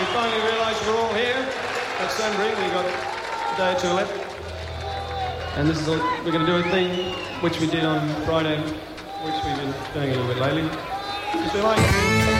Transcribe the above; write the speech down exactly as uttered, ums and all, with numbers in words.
We finally realised we're all here at Sunbury. We've got a day or two left. And this is all, we're going to do a thing which we did on Friday, which we've been doing a little bit lately. If you like.